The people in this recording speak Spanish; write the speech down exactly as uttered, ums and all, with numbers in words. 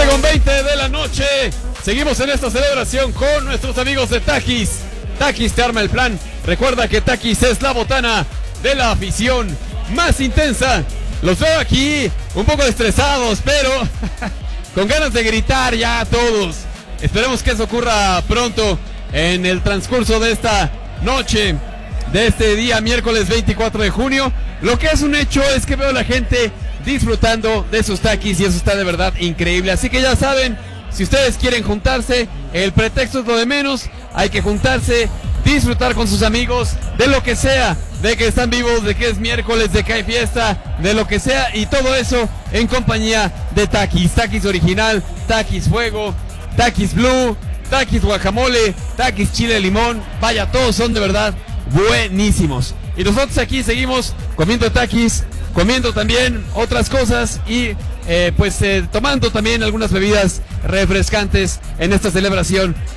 con veinte de la noche. Seguimos en esta celebración con nuestros amigos de Takis. Takis te arma el plan. Recuerda que Takis es la botana de la afición más intensa. Los veo aquí un poco estresados, pero con ganas de gritar ya todos. Esperemos que eso ocurra pronto en el transcurso de esta noche, de este día miércoles veinticuatro de junio. Lo que es un hecho es que veo a la gente disfrutando de sus Takis y eso está de verdad increíble. Así que ya saben, si ustedes quieren juntarse, el pretexto es lo de menos. Hay que juntarse, disfrutar con sus amigos de lo que sea, de que están vivos, de que es miércoles, de que hay fiesta, de lo que sea, y todo eso en compañía de Takis. Takis original, Takis fuego, Takis blue, Takis guacamole, Takis chile limón. Vaya, todos son de verdad buenísimos. Y nosotros aquí seguimos comiendo Takis, comiendo también otras cosas y eh, pues eh, tomando también algunas bebidas refrescantes en esta celebración